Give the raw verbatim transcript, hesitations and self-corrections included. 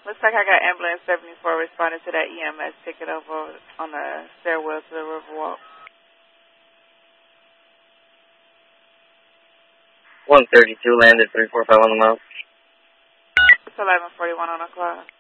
Looks like I got ambulance seventy-four responding to that E M S ticket over on the stairwell to the Riverwalk. one thirty-two landed, three four five on the mount. It's eleven forty-one on the clock.